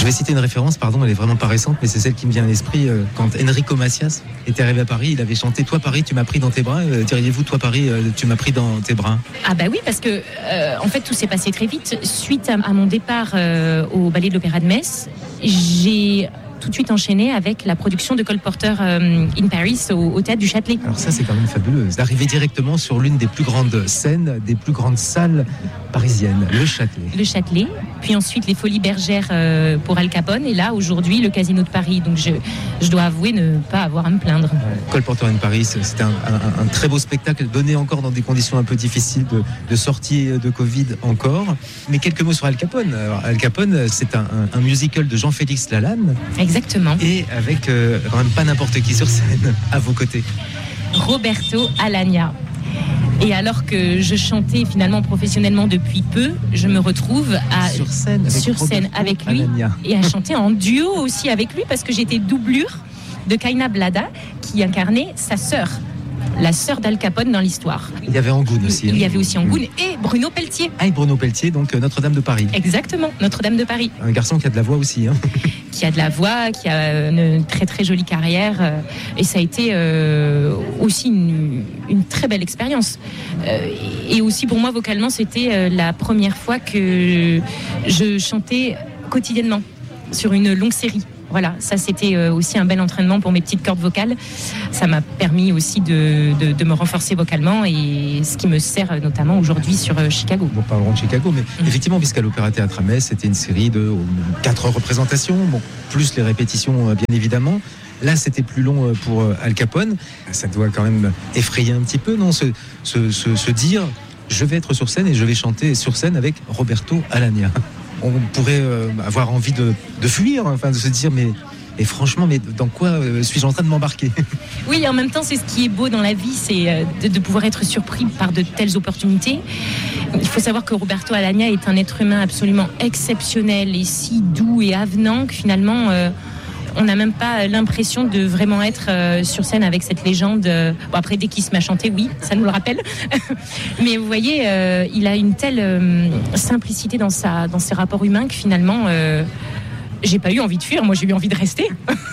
vais citer une référence, pardon, elle est vraiment pas récente, mais c'est celle qui me vient à l'esprit. Quand Enrico Macias était arrivé à Paris, il avait chanté « Toi Paris, tu m'as pris dans tes bras ». Diriez-vous « Toi Paris, tu m'as pris dans tes bras ». Ah bah oui, parce que en fait tout s'est passé très vite. Suite à mon départ au Ballet de l'Opéra de Metz, j'ai tout de suite enchaîné avec la production de Cole Porter in Paris au Théâtre du Châtelet. Alors ça, c'est quand même fabuleux, d'arriver directement sur l'une des plus grandes scènes, des plus grandes salles parisiennes, le Châtelet. Le Châtelet, puis ensuite les Folies Bergères pour Al Capone, et là aujourd'hui le Casino de Paris. Donc je dois avouer ne pas avoir à me plaindre. Cole Porter in Paris, c'était un très beau spectacle, donné encore dans des conditions un peu difficiles de sortie de Covid encore. Mais quelques mots sur Al Capone. Alors, Al Capone, c'est un musical de Jean-Félix Lalanne. Exactement. Et avec quand même pas n'importe qui sur scène à vos côtés. Roberto Alagna. Et alors que je chantais finalement professionnellement depuis peu, je me retrouve sur scène avec lui Alagna. Et à chanter en duo aussi avec lui, parce que j'étais doublure de Kaina Blada qui incarnait sa sœur, la sœur d'Al Capone dans l'histoire. Il y avait Angoune aussi. Il y avait aussi Angoune et Bruno Pelletier. Ah, et Bruno Pelletier, donc Notre-Dame de Paris. Exactement, Notre-Dame de Paris. Un garçon qui a de la voix aussi. Qui a de la voix, qui a une très très jolie carrière. Et ça a été aussi une très belle expérience. Et aussi pour moi, vocalement, c'était la première fois que je chantais quotidiennement sur une longue série. Voilà, ça c'était aussi un bel entraînement pour mes petites cordes vocales. Ça m'a permis aussi de me renforcer vocalement, et ce qui me sert notamment aujourd'hui sur Chicago. Bon, parlerons de Chicago, mais effectivement, puisqu'à l'Opéra Théâtre à Metz, c'était une série de 4 représentations, bon, plus les répétitions bien évidemment. Là, c'était plus long pour Al Capone. Ça doit quand même effrayer un petit peu, non, se dire, je vais être sur scène et je vais chanter sur scène avec Roberto Alagna. On pourrait avoir envie de fuir, enfin de se dire mais franchement, mais dans quoi suis-je en train de m'embarquer ? Oui, en même temps, c'est ce qui est beau dans la vie, c'est de pouvoir être surpris par de telles opportunités. Il faut savoir que Roberto Alagna est un être humain absolument exceptionnel et si doux et avenant que finalement on n'a même pas l'impression de vraiment être sur scène avec cette légende. Bon, après, dès qu'il se met à chanter, oui, ça nous le rappelle. Mais vous voyez, il a une telle simplicité dans ses rapports humains que finalement, j'ai pas eu envie de fuir. Moi, j'ai eu envie de rester.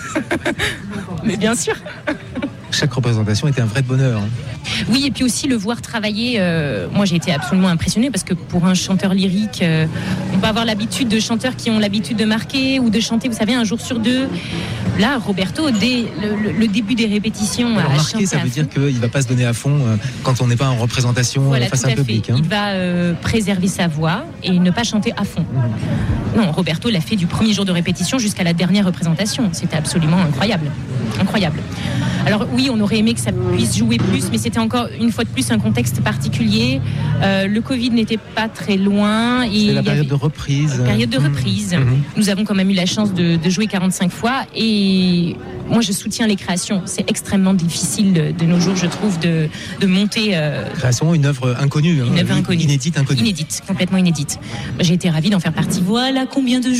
Mais bien sûr. Chaque représentation était un vrai bonheur. Oui, et puis aussi le voir travailler. Moi, j'ai été absolument impressionnée parce que pour un chanteur lyrique, on peut avoir l'habitude de chanteurs qui ont l'habitude de marquer ou de chanter, vous savez, un jour sur deux. Là, Roberto, dès le début des répétitions, alors, marquer, ça veut dire qu'il ne va pas se donner à fond quand on n'est pas en représentation, voilà, face à un public. Il va préserver sa voix et ne pas chanter à fond. Non, Roberto l'a fait du premier jour de répétition jusqu'à la dernière représentation. C'était absolument incroyable. Incroyable. Alors oui, on aurait aimé que ça puisse jouer plus, mais c'était encore une fois de plus un contexte particulier. Le Covid n'était pas très loin. C'est la période de reprise. Période de reprise. Nous avons quand même eu la chance de jouer 45 fois et moi je soutiens les créations. C'est extrêmement difficile de nos jours, je trouve, de monter. Création, une œuvre inconnue. Une œuvre inconnue. Inédite, complètement inédite. J'ai été ravie d'en faire partie. Voilà combien de